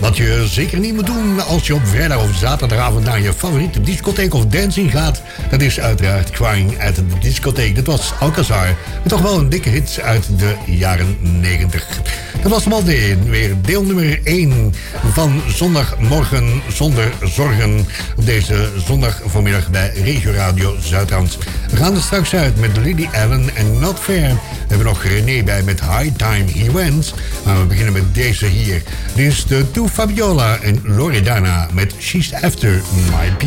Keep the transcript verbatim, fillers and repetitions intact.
Wat je zeker niet moet doen als je op vrijdag of zaterdagavond naar je favoriete discotheek of dancing gaat, dat is uiteraard Crying at the Discotheek. Dat was Alcazar, met toch wel een dikke hit uit de jaren negentig. Dat was allemaal weer deel nummer één van Zondagmorgen zonder zorgen op deze zondag vanmiddag bij Regio Radio Zuidhand. We gaan er straks uit met Lily Allen en Not Fair. We hebben nog René bij met High Time He Went. Maar we beginnen met deze hier. Dit is de To Fabiola en Loredana met She's After My Piano.